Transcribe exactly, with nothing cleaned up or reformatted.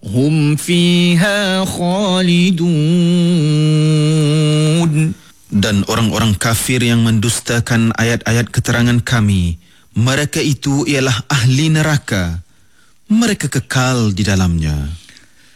hum fiha khalidun. Dan orang-orang kafir yang mendustakan ayat-ayat keterangan kami, mereka itu ialah ahli neraka. Mereka kekal di dalamnya.